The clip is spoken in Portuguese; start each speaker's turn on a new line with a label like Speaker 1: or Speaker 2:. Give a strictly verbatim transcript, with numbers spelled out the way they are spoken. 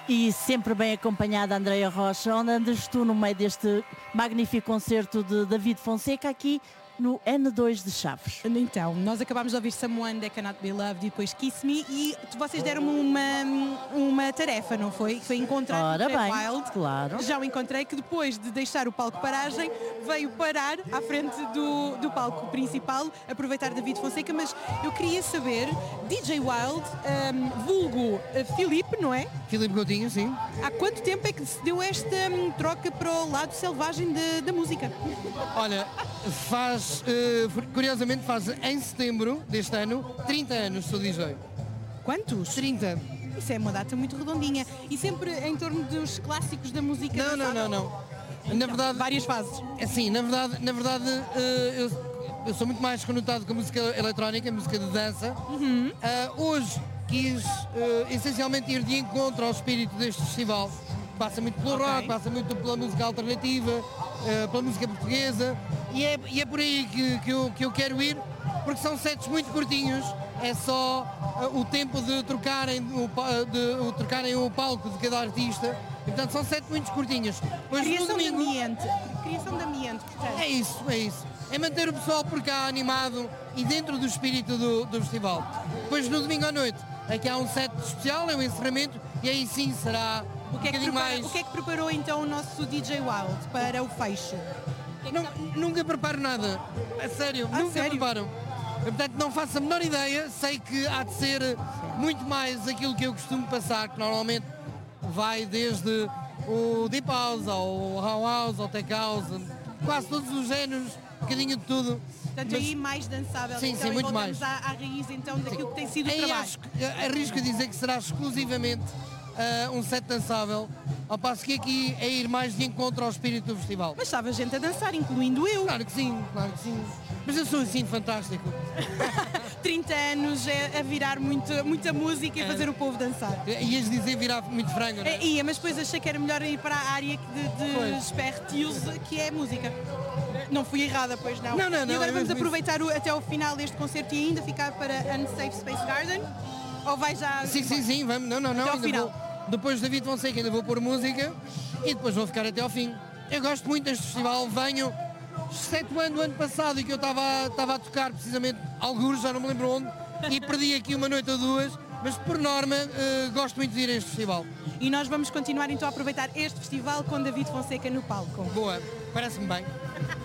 Speaker 1: E sempre bem acompanhada, Andreia Rocha. Onde andas tu no meio deste magnífico concerto de David Fonseca aqui no N dois de Chaves?
Speaker 2: Então, nós acabámos de ouvir Someone That Cannot Be Loved e depois Kiss Me e vocês deram-me uma, uma tarefa, não foi? Que foi encontrar
Speaker 1: Ora
Speaker 2: o D J
Speaker 1: bem,
Speaker 2: Wild.
Speaker 1: claro.
Speaker 2: Já o encontrei, que depois de deixar o palco paragem veio parar à frente do, do palco principal, aproveitar David Fonseca, mas eu queria saber, D J Wild, um, vulgo uh, Filipe, não é?
Speaker 3: Filipe Coutinho, sim.
Speaker 2: Há quanto tempo é que se deu esta hum, troca para o lado selvagem de- da música?
Speaker 3: Olha, faz, eh, curiosamente faz em setembro deste ano trinta anos sou D J.
Speaker 2: Quantos?
Speaker 3: trinta.
Speaker 2: Isso é uma data muito redondinha. E sempre em torno dos clássicos da música.
Speaker 3: Não, não,
Speaker 2: dançada?
Speaker 3: não, não. Na verdade,
Speaker 2: Várias fases.
Speaker 3: assim, na verdade, na verdade eh, eu, eu sou muito mais conotado com a música eletrónica, música de dança. Ah, hoje quis eh, essencialmente ir de encontro ao espírito deste festival. Passa muito pelo
Speaker 2: Ok.
Speaker 3: rock, passa muito pela música alternativa, eh, pela música portuguesa e é, e é por aí que, que, eu, que eu quero ir, porque são sets muito curtinhos, é só eh, o tempo de trocarem o, pa- de, o trocarem o palco de cada artista, e, portanto são sets muito curtinhos. Depois, no
Speaker 2: Criação de
Speaker 3: domingo,
Speaker 2: ambiente. Criação de ambiente, portanto.
Speaker 3: é isso, é isso. É manter o pessoal por cá animado e dentro do espírito do, do festival. Depois no domingo à noite, aqui há um set especial, é o encerramento, e aí sim será
Speaker 2: O que, é que
Speaker 3: um bocadinho
Speaker 2: prepara-
Speaker 3: mais.
Speaker 2: o que é que preparou então o nosso D J Wild para o fecho?
Speaker 3: Não, nunca preparo nada, a sério,
Speaker 2: A
Speaker 3: nunca
Speaker 2: sério?
Speaker 3: preparo. Eu, portanto, não faço a menor ideia, sei que há de ser muito mais aquilo que eu costumo passar, que normalmente vai desde o Deep House, ao How House, ao Tech House, quase todos os géneros, um bocadinho de tudo.
Speaker 2: Portanto,
Speaker 3: Mas-
Speaker 2: aí mais dançável.
Speaker 3: Sim,
Speaker 2: então,
Speaker 3: sim,
Speaker 2: e
Speaker 3: muito
Speaker 2: voltamos
Speaker 3: mais.
Speaker 2: À, à raiz então daquilo que tem sido o
Speaker 3: Aí
Speaker 2: trabalho.
Speaker 3: acho que- arrisco a dizer que será exclusivamente ah, um set dançável, ao passo que aqui é ir mais de encontro ao espírito do festival.
Speaker 2: Mas estava gente a dançar, incluindo eu.
Speaker 3: Claro que sim, claro que sim. Mas eu sou assim fantástico.
Speaker 2: trinta anos é a virar muito, muita música e fazer o povo dançar.
Speaker 3: Ias dizer virar muito frango, não é?
Speaker 2: É, ia, mas depois achei que era melhor ir para a área de, de
Speaker 3: Pois.
Speaker 2: espertios, que é a música. Não fui errada, pois não.
Speaker 3: Não, não,
Speaker 2: e
Speaker 3: não,
Speaker 2: agora
Speaker 3: é
Speaker 2: vamos
Speaker 3: mesmo
Speaker 2: aproveitar o- até ao final deste concerto e ainda ficar para Unsafe Space Garden? Ou vai já...
Speaker 3: Sim, sim, sim, vamos. Não, não, não.
Speaker 2: Até ao
Speaker 3: ainda
Speaker 2: final.
Speaker 3: vou- depois de David Fonseca ainda vou pôr música e depois vou ficar até ao fim. Eu gosto muito deste festival, venho exceto o ano do ano passado e que eu estava estava a tocar precisamente alguns, já não me lembro onde, e perdi aqui uma noite ou duas, mas por norma eh, gosto muito de ir a este festival.
Speaker 2: E nós vamos continuar então a aproveitar este festival com David Fonseca no palco.
Speaker 3: Boa, parece-me bem.